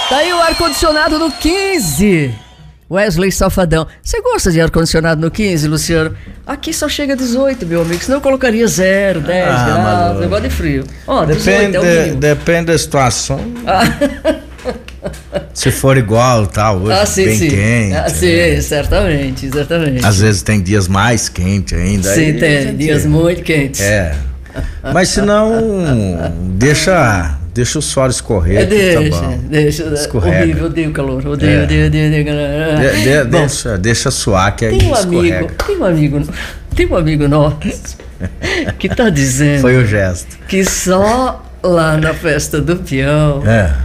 Tá aí o ar-condicionado no 15. Wesley Safadão. Você gosta de ar-condicionado no 15, Luciano? Aqui só chega a 18, meu amigo. Senão eu colocaria 0, 10 graus. Negócio de frio. Ó, 18 é o mínimo. Depende da situação. Se for igual, tá, hoje bem quente. Sim, certamente. Às vezes tem dias mais quentes ainda. Sim, tem dias muito quentes. Mas se não, deixa o suor escorrer. Deixa. Escorrega. Horrível, odeio calor. Deixa suar que aí escorrega. Tem um amigo nosso que tá dizendo. Foi o gesto. Que só lá na festa do peão.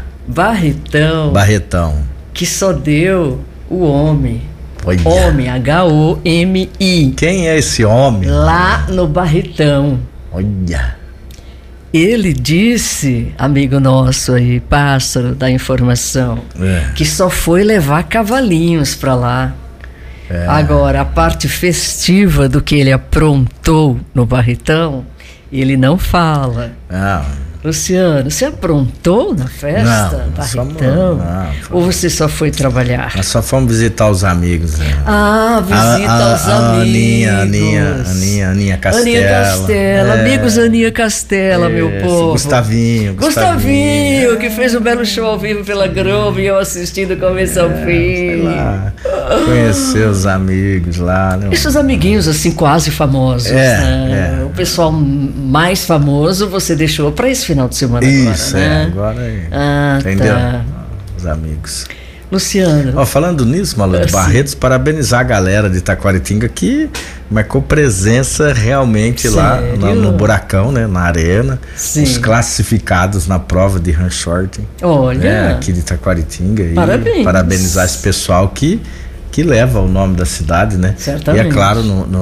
Barretão. Que só deu o homem. Homem, H-O-M-I. Quem é esse homem? Lá no Barretão. Olha. Ele disse, amigo nosso aí, pássaro da informação, que só foi levar cavalinhos pra lá. Agora, a parte festiva do que ele aprontou no Barretão, ele não fala. Luciano, você aprontou na festa? Barretão? Ou você só foi trabalhar? Nós só fomos visitar os amigos. Visita os amigos. Aninha Castela. Amigos Aninha Castela, meu povo. Gustavinho, que fez um belo show ao vivo pela Globo e eu assistindo começo ao fim. Conhecer os amigos lá. Né? Esses amiguinhos assim quase famosos. O pessoal mais famoso você deixou para esse final de semana. Isso, agora, né? Entendeu? Os amigos. Luciano. Falando nisso, Malu de Barretos, parabenizar a galera de Taquaritinga que marcou presença realmente lá no Buracão, né? Na arena. Sim. Os classificados na prova de handshorting. Olha. Aqui de Taquaritinga. Parabéns. E parabenizar esse pessoal que leva o nome da cidade, né? Certamente. E é claro,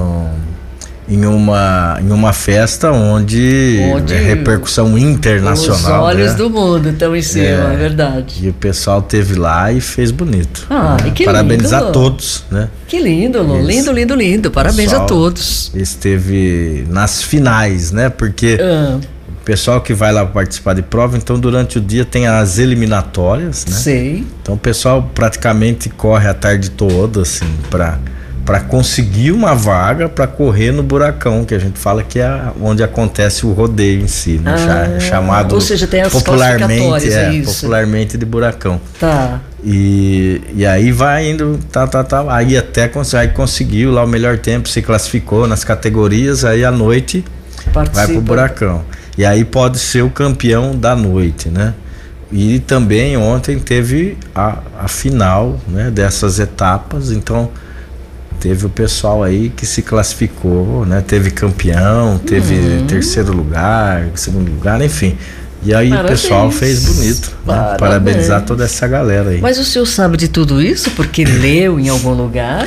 em uma festa onde é repercussão internacional. Os olhos do mundo estão em cima, é verdade. E o pessoal teve lá e fez bonito. E que parabenizar lindo, a todos, né? Que lindo, Lu. Lindo. Parabéns a todos. Esteve nas finais, né? Porque o pessoal que vai lá participar de prova, então durante o dia tem as eliminatórias, né? Sei. Então o pessoal praticamente corre a tarde toda, assim, para conseguir uma vaga para correr no Buracão, que a gente fala que é onde acontece o rodeio em si, né? Chamado, ou seja, tem as popularmente de Buracão. Tá. E aí vai indo, aí até conseguiu lá o melhor tempo, se classificou nas categorias, aí à noite vai pro Buracão. E aí pode ser o campeão da noite, né? E também ontem teve a final, né, dessas etapas, então teve o pessoal aí que se classificou, né? Teve campeão, teve terceiro lugar, segundo lugar, enfim. E aí o pessoal fez bonito, né? Parabenizar toda essa galera aí. Mas o senhor sabe de tudo isso porque leu em algum lugar?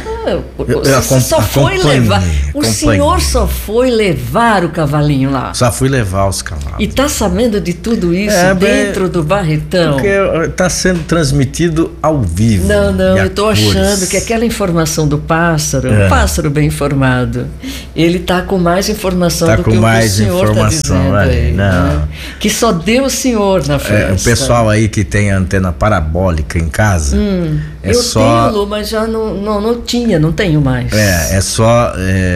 O senhor só foi levar o cavalinho lá? Só fui levar os cavalos. E tá sabendo de tudo isso dentro do Barretão? Porque tá sendo transmitido ao vivo. Não, eu tô achando que aquela informação do pássaro, um pássaro bem informado, ele tá com mais informação do que o senhor tá dizendo aí. Não. Né? Que só deu o senhor na festa. O pessoal aí que tem antena parabólica em casa. Eu tenho, mas já não tenho mais. É só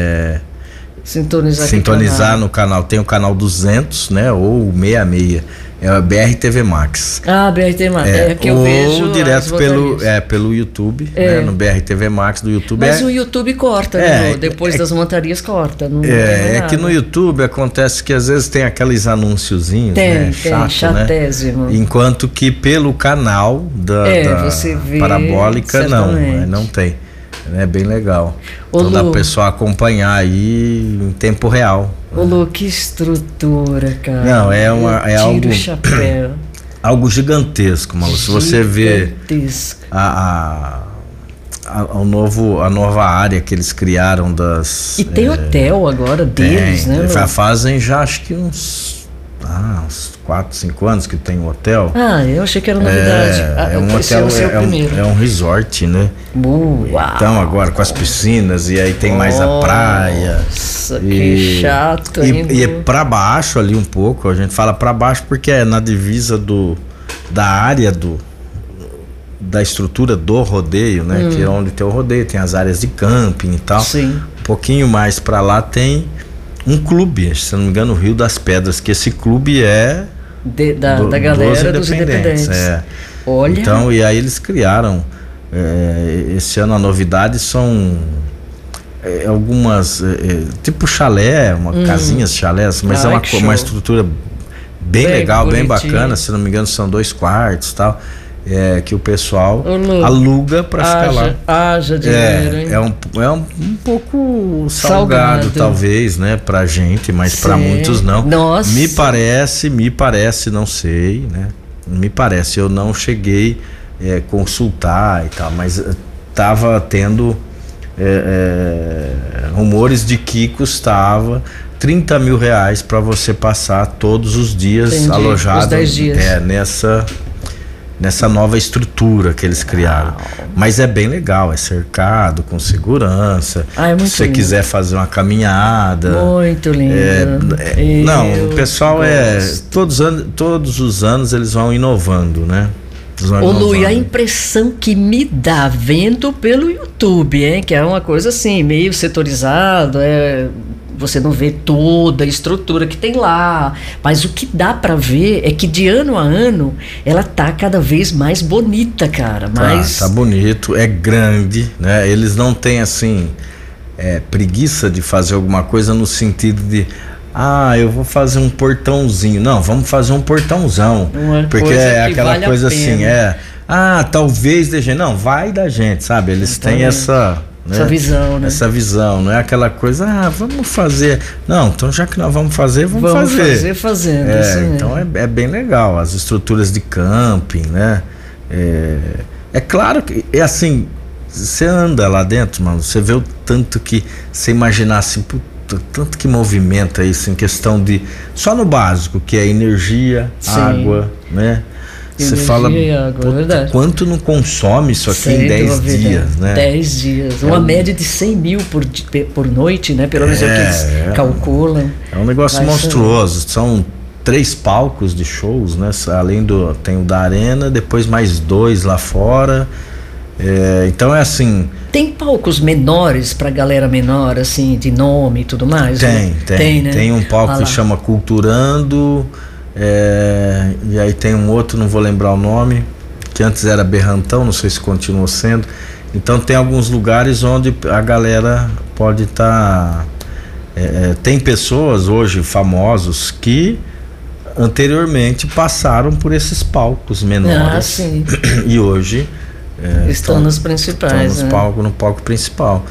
sintonizar no canal. Tem o canal 200, né? Ou 66. É o BR-TV Max. BR-TV Max. Que eu vejo. Ou direto pelo YouTube, né? No BR-TV Max do YouTube. Mas o YouTube corta, depois das montarias corta. Não que no YouTube acontece que às vezes tem aqueles anunciozinhos, chatésimo. Né? Enquanto que pelo canal da você vê, parabólica não tem. É bem legal. Então dá pro pessoal acompanhar aí em tempo real. Ô Lu, que estrutura, cara. Não, é algo. O chapéu. Algo gigantesco, Malu. Se você vê a nova área que eles criaram das. E tem hotel agora deles, né? Fazem já acho que uns 4, 5 anos que tem um hotel. Eu achei que era novidade. É um hotel, é um resort, né? Então agora com as piscinas e aí tem mais a praia. Nossa, que chato. E é pra baixo ali um pouco, a gente fala pra baixo porque é na divisa da área da estrutura do rodeio, né? Que é onde tem o rodeio, tem as áreas de camping e tal. Sim. Um pouquinho mais para lá tem um clube, se não me engano, o Rio das Pedras, que esse clube é da galera dos independentes. Olha. Então, e aí eles criaram, esse ano a novidade são algumas, tipo chalé, casinhas chalés, mas é uma estrutura bem legal, bem bacana, se não me engano são 2 quartos e tal. Que o pessoal aluga para ficar lá. Haja dinheiro, hein? É um pouco salgado, talvez, né, pra gente, mas para muitos não. Nossa. Me parece, não sei, né? Me parece, eu não cheguei consultar e tal, mas tava tendo rumores de que custava R$30 mil para você passar todos os dias alojado. Os 10 dias. Nessa nova estrutura que eles criaram. Mas é bem legal, é cercado, com segurança. É muito se você lindo. quiser fazer uma caminhada. Muito lindo. Não, o pessoal todos os anos eles vão inovando, né? Ô Lu, e a impressão que me dá vendo pelo YouTube, hein? Que é uma coisa assim, meio setorizado, você não vê toda a estrutura que tem lá, mas o que dá pra ver é que de ano a ano ela tá cada vez mais bonita, cara. Tá bonito, é grande, né? Eles não têm assim preguiça de fazer alguma coisa no sentido de eu vou fazer um portãozinho. Não, vamos fazer um portãozão, porque é aquela coisa assim, talvez da gente, não, vai da gente, sabe? Eles têm essa visão, né? Essa visão, não é aquela coisa, vamos fazer. Não, então já que nós vamos fazer, vamos fazer. Fazendo. Então é bem legal, as estruturas de camping, né? É claro que é assim, você anda lá dentro, mano, você vê o tanto que você imaginar assim, tanto que movimenta isso em questão de, só no básico, que é energia, água, né? Você fala, quanto não consome isso aqui em 10 dias, né? 10 dias, uma média de 100 mil por noite, né? Pelo menos é o que eles calculam. É um negócio monstruoso, são 3 palcos de shows, né? Além tem o da arena, depois mais 2 lá fora. Então é assim. Tem palcos menores pra galera menor, assim, de nome e tudo mais? Tem, né? Tem um palco que chama Culturando. E aí tem um outro, não vou lembrar o nome, que antes era Berrantão, não sei se continua sendo. Então tem alguns lugares onde a galera pode estar. Tem pessoas hoje famosos que anteriormente passaram por esses palcos menores. Sim. E hoje estão nos principais. Estão no palco principal.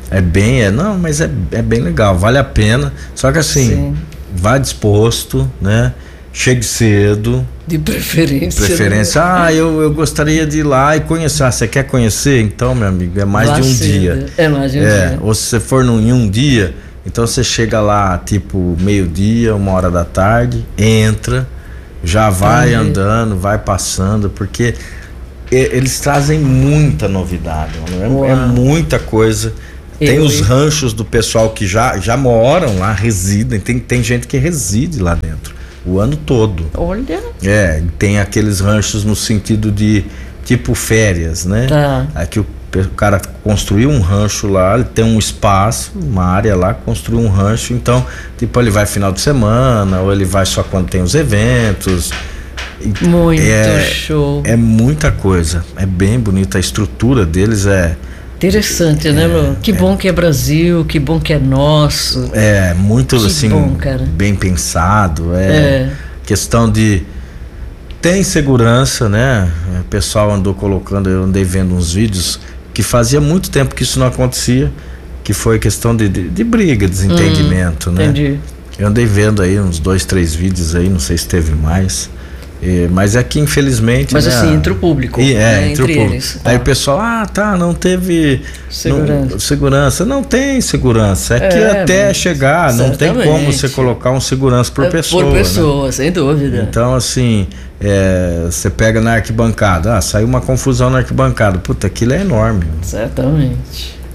Mas é bem legal, vale a pena. Só que assim, vá disposto, né? Chegue cedo. De preferência. Né? Eu gostaria de ir lá e conhecer. Você quer conhecer? Então, meu amigo, é mais de um dia. É mais de um dia. Ou se você for em um dia, então você chega lá tipo 12:00, 1h da tarde, entra, já vai andando, vai passando, porque eles trazem muita novidade, é muita coisa. Tem os ranchos do pessoal que já moram lá, residem, tem gente que reside lá dentro o ano todo. Olha. Tem aqueles ranchos no sentido de tipo férias, né? Aqui o cara construiu um rancho lá, ele tem um espaço, uma área lá, construiu um rancho, então tipo ele vai final de semana ou ele vai só quando tem os eventos. Muito show. É muita coisa, é bem bonita, a estrutura deles interessante, né, Lu? Que bom que é Brasil, que bom que é nosso. Muito que assim, bom, cara. Bem pensado. Questão de. Tem segurança, né? O pessoal andou colocando, eu andei vendo uns vídeos que fazia muito tempo que isso não acontecia, que foi questão de briga, desentendimento, né? Entendi. Eu andei vendo aí uns 2, 3 vídeos aí, não sei se teve mais. Mas é que infelizmente. Mas assim, entre o público. Entre o público. Eles. Aí o pessoal, não teve segurança. Não tem segurança. É que até chegar, não tem como você colocar um segurança por pessoa. Por pessoa, né? Sem dúvida. Então, assim, você pega na arquibancada, saiu uma confusão na arquibancada. Puta, aquilo é enorme. Certamente.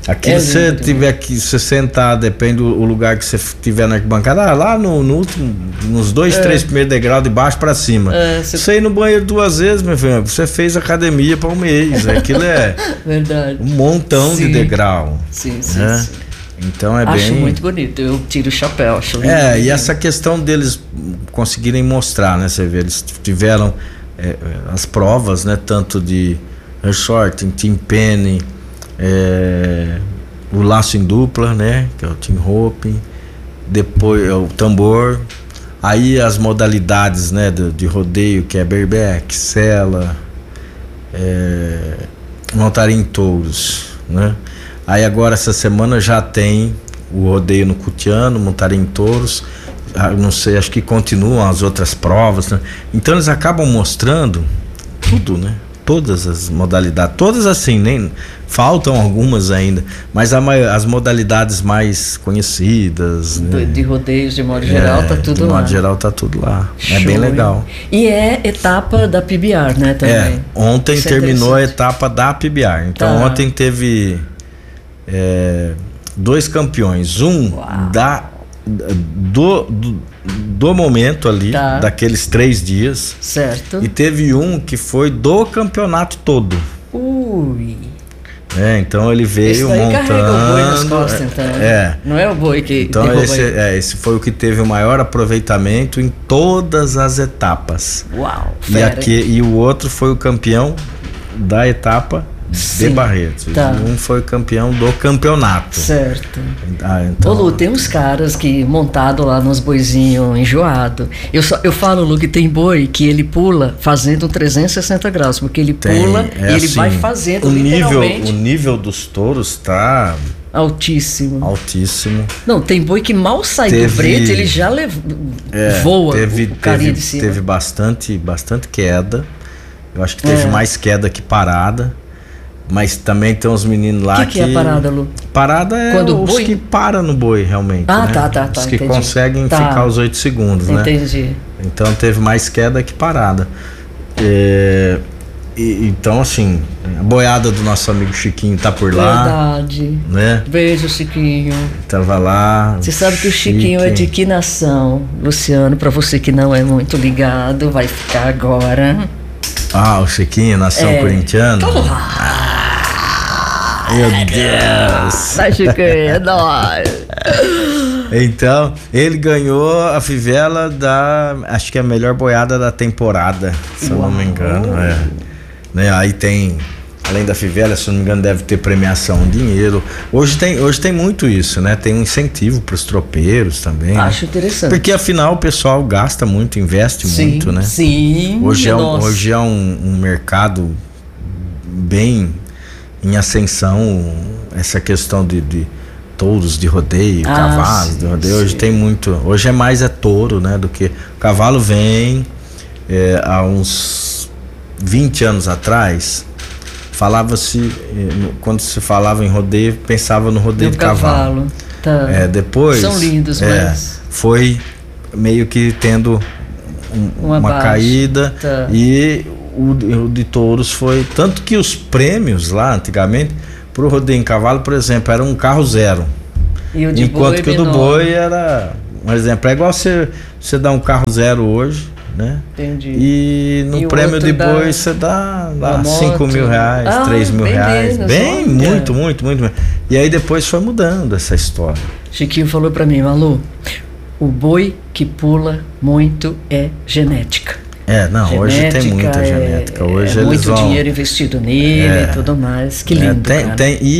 Aqui você tiver que se sentar, depende do lugar que você tiver na arquibancada, lá no último, nos 2, 3 primeiros degraus, de baixo pra cima. Você ir no banheiro 2 vezes, meu filho, você fez academia para um mês. Aquilo é verdade. Um montão de degrau. Sim. Então acho muito bonito, eu tiro o chapéu, acho lindo. E essa questão deles conseguirem mostrar, né? Você vê, eles tiveram as provas, né? Tanto de short, team penny, o laço em dupla, né? Que é o team rope, depois o tambor, aí as modalidades, né? De rodeio, que é bareback, sela, montar em touros, né? Aí agora essa semana já tem o rodeio no Cutiano, montar em touros, não sei, acho que continuam as outras provas, né? Então eles acabam mostrando tudo, né? Todas as modalidades, todas assim, nem faltam algumas ainda, mas as modalidades mais conhecidas, né? De rodeios de modo geral tá tudo lá. De modo geral tá tudo lá. Show. É bem legal. E é etapa da PBR, né, também? Ontem isso terminou a etapa da PBR. Então ontem teve 2 campeões, do momento ali, daqueles 3 dias. Certo. E teve um que foi do campeonato todo. Ui. Então ele veio montando. Carrega o boi nas costas, então. Não é o boi que então esse foi o que teve o maior aproveitamento em todas as etapas. Uau. E o outro foi o campeão da etapa de Barretos. Um foi campeão do campeonato. Certo. Então... Ô Lu, tem uns caras que montado lá nos boizinhos enjoado. Eu falo, Lu, que tem boi que ele pula fazendo 360 graus, porque ele pula e ele assim, vai fazendo literalmente. O nível dos touros tá altíssimo. Não, tem boi que mal sai do brete, ele já voa o carinha de cima. Teve bastante queda. Eu acho que teve mais queda que parada. Mas também tem uns meninos lá que... O que é parada, Lu? Parada é quando os que param no boi, realmente. Ah, né? tá. Os que conseguem ficar os 8 segundos, né? Entendi. Então teve mais queda que parada. Então, assim, a boiada do nosso amigo Chiquinho tá por lá. Verdade. Né? Beijo, Chiquinho. Tava lá. Você sabe que o Chiquinho é de que nação, Luciano? Pra você que não é muito ligado, vai ficar agora. O Chiquinho, nação corintiana. Meu Deus. Vai, Chiquinho, é nóis. Então, ele ganhou a fivela acho que é a melhor boiada da temporada, se eu não me engano. Né? Aí tem, além da fivela, se eu não me engano, deve ter premiação, dinheiro. Hoje tem muito isso, né? Tem um incentivo para os tropeiros também. Acho interessante. Porque afinal o pessoal gasta muito, investe muito, né? Sim. Hoje é um mercado bem em ascensão, essa questão de touros de rodeio, cavalos de rodeio. Hoje tem muito. Hoje é mais touro, né? Do que. O cavalo vem há uns 20 anos atrás. Falava-se, quando se falava em rodeio, pensava no rodeio de cavalo. Tá. Depois. São lindos, mas. Foi meio que tendo uma caída. Tá. E o de touros foi. Tanto que os prêmios lá, antigamente, pro rodeio em cavalo, por exemplo, era um carro zero. E o de enquanto boi que o do boi era. Um exemplo, é igual você dar um carro zero hoje, né? Entendi. E no prêmio de boi você dá lá 5 mil reais, 3 mil reais. Bem, muito. E aí depois foi mudando essa história. Chiquinho falou pra mim, Malu, o boi que pula muito é genética. Hoje tem muita genética. Hoje eles muito dinheiro investido nele e tudo mais. Que lindo, cara.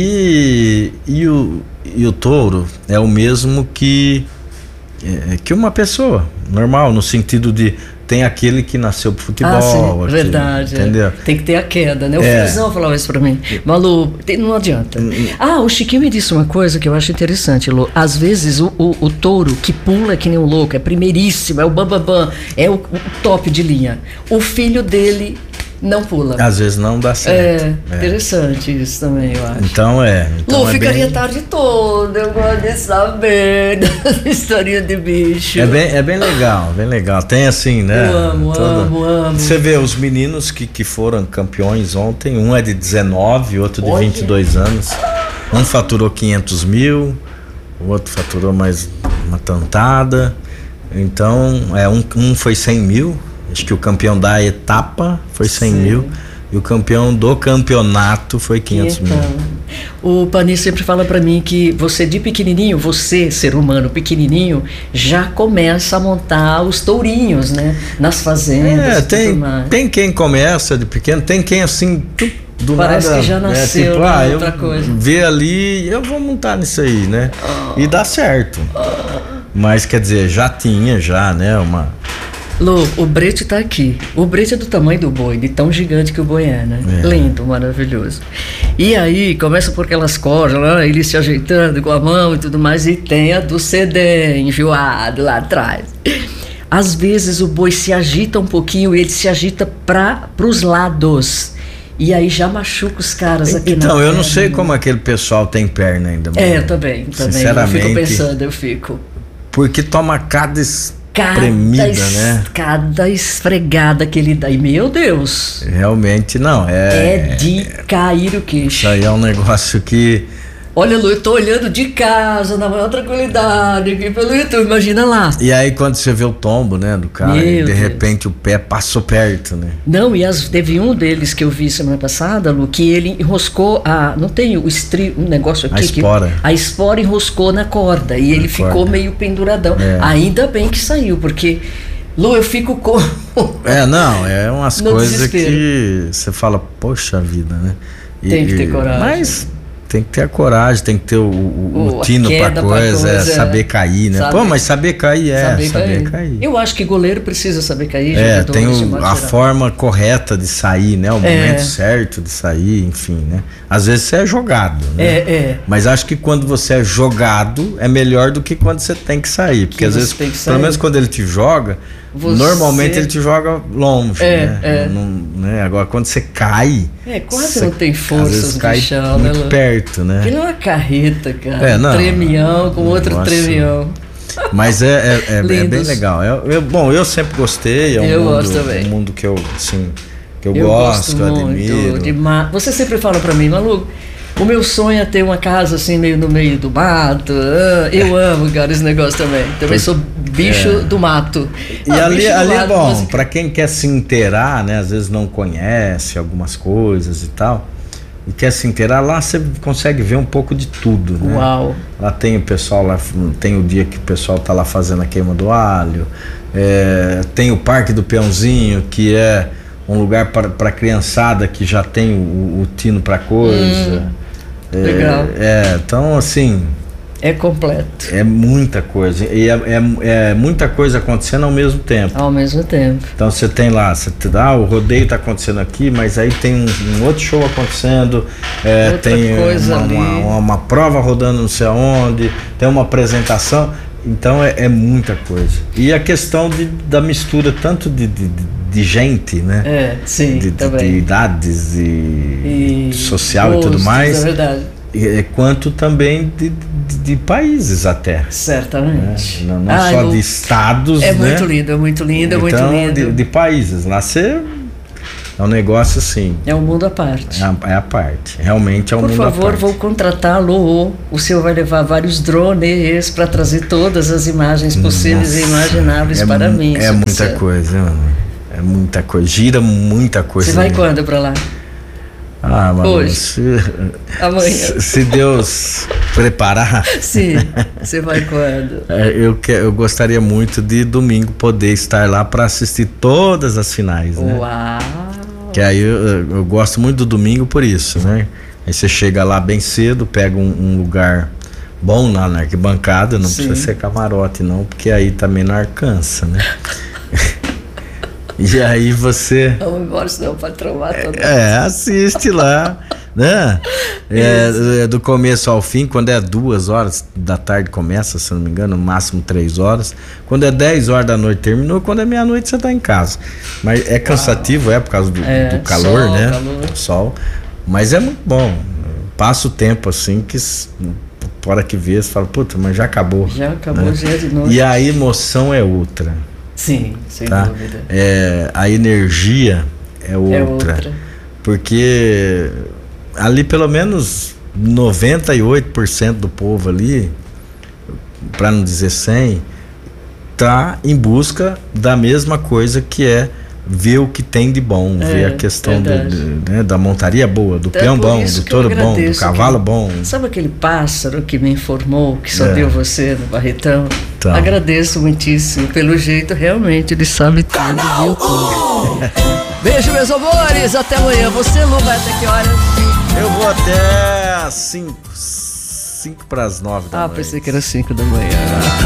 E o touro é o mesmo que uma pessoa normal, no sentido de tem aquele que nasceu pro futebol. Verdade. Entendeu? Tem que ter a queda, né? O Filzão falava isso pra mim. Malu, não adianta. O Chiquinho me disse uma coisa que eu acho interessante, Lu. Às vezes o touro que pula que nem um louco, é primeiríssimo, é o bambambam, é o top de linha. O filho dele não pula. Às vezes não dá certo. Interessante isso também, eu acho. Então Lu, ficaria a tarde toda, eu gosto de saber da historinha de bicho. É bem legal, bem legal. Tem assim, né? Eu amo. Você vê os meninos que foram campeões ontem, um é de 19, outro de 22 anos. Um faturou 500 mil, o outro faturou mais uma tantada. Então, um foi 100 mil, acho que o campeão da etapa foi 100 mil. E o campeão do campeonato foi 500 mil. O Pani sempre fala para mim que você de pequenininho, você, ser humano pequenininho, já começa a montar os tourinhos, né? Nas fazendas. Tem quem começa de pequeno, tem quem assim, do parece nada, que já nasceu, outra coisa. Vê ali, eu vou montar nisso aí, né? E dá certo. Mas quer dizer, já, né? Lu, o brete tá aqui. O brete é do tamanho do boi, de tão gigante que o boi é, né? Lindo, maravilhoso. E aí, começa por aquelas cordas lá, ele se ajeitando com a mão e tudo mais, e tem a do CD enjoado lá atrás. Às vezes o boi se agita um pouquinho, ele se agita pros lados. E aí já machuca os caras aqui na Então, eu perna, não sei como aquele pessoal tem perna ainda. Eu também. Sinceramente. Eu fico. Porque toma cada espremida, né? Cada esfregada que ele dá. E, meu Deus. Realmente não. É de cair o queixo. Isso aí é um negócio que... Olha, Lu, eu tô olhando de casa, na maior tranquilidade, aqui pelo YouTube, imagina lá. E aí quando você vê o tombo, né, do cara, e de repente o pé passou perto, né? Não, teve um deles que eu vi semana passada, Lu, que ele enroscou não tem um negócio aqui. A espora enroscou na corda e ele ficou meio penduradão. Ainda bem que saiu, porque... Lu, eu fico com... É umas coisas que você fala, poxa vida, né? Tem que ter coragem. Mas... tem que ter a coragem, tem que ter o tino pra coisa, saber cair, né? Mas saber cair saber cair. Eu acho que goleiro precisa saber cair. Tem a forma correta de sair, né? O momento certo de sair, enfim, né? Às vezes você é jogado, né? Mas acho que quando você é jogado, é melhor do que quando você tem que sair. Porque às vezes, pelo menos quando ele te joga, normalmente ele te joga longe, né? Agora quando você cai... quase não tem força cai chão, muito perto, né? Aquilo é uma carreta, cara. Um tremião com outro tremião. Mas é bem legal. Eu sempre gostei. Gosto também. É um mundo que eu gosto, que eu admiro. Você sempre fala pra mim, Malu, o meu sonho é ter uma casa assim, meio no meio do mato. Eu amo, cara, esse negócio também. Também sou bicho do mato. E ali é bom, pra quem quer se inteirar, né? Às vezes não conhece algumas coisas e tal. E quer se inteirar, lá você consegue ver um pouco de tudo, né? Uau! Lá tem o pessoal, tem o dia que o pessoal tá lá fazendo a queima do alho. Tem o Parque do Peãozinho, que é um lugar para criançada que já tem o tino pra coisa. Legal. Então assim... É completo. É muita coisa. E é muita coisa acontecendo ao mesmo tempo. Ao mesmo tempo. Então você tem lá, o rodeio tá acontecendo aqui, mas aí tem um outro show acontecendo, tem uma prova rodando não sei aonde, tem uma apresentação. Então é muita coisa. E a questão da mistura tanto de gente, né? Sim, de idades e social e tudo mais. É verdade. Quanto também de países até. Certamente. Não só de estados, né? Muito lindo, é muito lindo, então, é muito lindo. De países. Lá você... É um negócio assim. É um mundo à parte. É a parte. Realmente é um mundo à parte. Por favor, vou contratá-lo. O senhor vai levar vários drones para trazer todas as imagens possíveis e imagináveis para mim. É muita coisa, mano. É muita coisa. Gira muita coisa. Você vai quando para lá? Mano, hoje, amanhã. Se Deus preparar. Sim, você vai quando? Eu gostaria muito de domingo poder estar lá para assistir todas as finais, né? Uau! Que aí eu gosto muito do domingo por isso, né? Aí você chega lá bem cedo, pega um lugar bom lá na arquibancada, não precisa ser camarote não, porque aí também não alcança, né? E aí você... Não gosto não, para trombar todo mundo. Assiste lá, né? Do começo ao fim, quando é 2h da tarde começa, se não me engano, no máximo 3h. Quando é 10h da noite terminou, quando é meia-noite você tá em casa. Mas é cansativo, por causa do calor, sol, né? Sol. Mas é muito bom. Passa o tempo assim que... Hora que vê, você fala, puta, mas já acabou. Já acabou, né? Já é de noite. E a emoção é outra. Sim, sem dúvida. A energia é outra. Porque ali pelo menos 98% do povo ali, para não dizer 100%, tá em busca da mesma coisa, que é ver o que tem de bom, ver a questão da montaria boa, do peão bom, do touro bom, do cavalo bom. Sabe aquele pássaro que me informou que só deu você no Barretão? Então. Agradeço muitíssimo. Pelo jeito, realmente, ele sabe tudo, viu tudo. Beijo, meus amores. Até amanhã. Você, Lu, vai até que horas? Eu vou até 5 para as 9 da manhã. Pensei que era 5 da manhã.